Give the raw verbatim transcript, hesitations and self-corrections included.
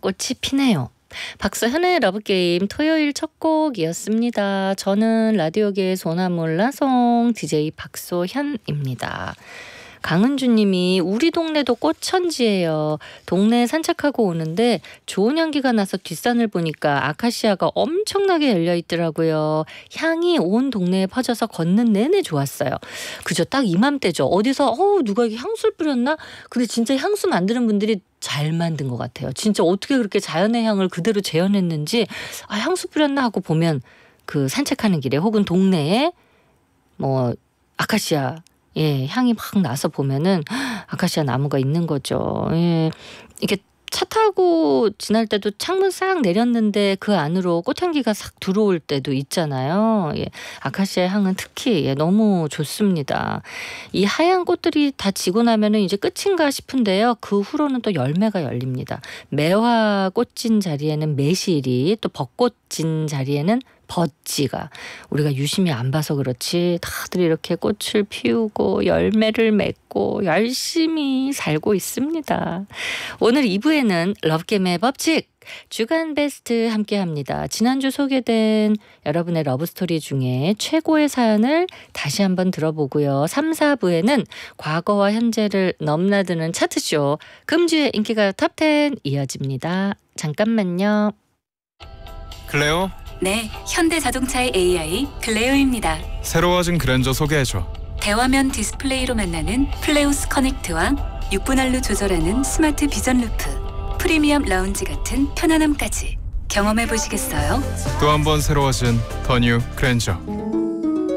꽃이 피네요. 박서현의 러브게임 토요일 첫 곡이었습니다. 저는 라디오계의 소나몰라송 디제이 박소현입니다. 강은주님이 우리 동네도 꽃천지예요. 동네에 산책하고 오는데 좋은 향기가 나서 뒷산을 보니까 아카시아가 엄청나게 열려 있더라고요. 향이 온 동네에 퍼져서 걷는 내내 좋았어요. 그죠? 딱 이맘때죠. 어디서 어 누가 이게 향수를 뿌렸나? 근데 진짜 향수 만드는 분들이 잘 만든 것 같아요. 진짜 어떻게 그렇게 자연의 향을 그대로 재현했는지 아 향수 뿌렸나 하고 보면 그 산책하는 길에 혹은 동네에 뭐 아카시아 예, 향이 막 나서 보면은 아카시아 나무가 있는 거죠. 예, 이게 차 타고 지날 때도 창문 싹 내렸는데 그 안으로 꽃향기가 싹 들어올 때도 있잖아요. 예, 아카시아 향은 특히 예, 너무 좋습니다. 이 하얀 꽃들이 다 지고 나면은 이제 끝인가 싶은데요. 그 후로는 또 열매가 열립니다. 매화 꽃진 자리에는 매실이, 또 벚꽃 진 자리에는 버찌가, 우리가 유심히 안 봐서 그렇지 다들 이렇게 꽃을 피우고 열매를 맺고 열심히 살고 있습니다. 오늘 이 부에는 러브게임의 법칙 주간 베스트 함께합니다. 지난주 소개된 여러분의 러브스토리 중에 최고의 사연을 다시 한번 들어보고요. 삼, 사 부에는 과거와 현재를 넘나드는 차트쇼 금주의 인기가요 탑텐 이어집니다. 잠깐만요. 클레오? 네, 현대자동차의 에이아이 클레오입니다. 새로워진 그랜저 소개해줘. 대화면 디스플레이로 만나는 플레오스 커넥트와 육 분할로 조절하는 스마트 비전 루프, 프리미엄 라운지 같은 편안함까지 경험해 보시겠어요? 또 한 번 새로워진 더 뉴 그랜저.